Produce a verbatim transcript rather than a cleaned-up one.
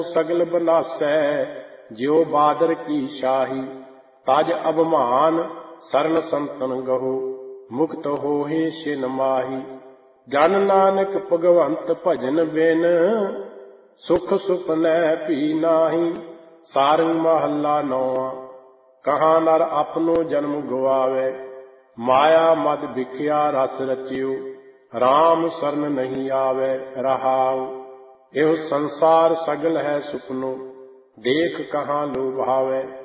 सगल बनासै ज्यो बादर की शाही। तज अभिमान सरन संतन गहो मुक्त होहे शिन माही। जन नानक भगवंत भजन बिन सुख सुपनै भी नाही। सारंग महला नौवां। कहाँ नर अपनो जन्म गवावे माया मद भिखिया रस रचियो। राम सरन नहीं आवे रहाऊ। एहो संसार सगल है सुपनो देख कहाँ लोभावे।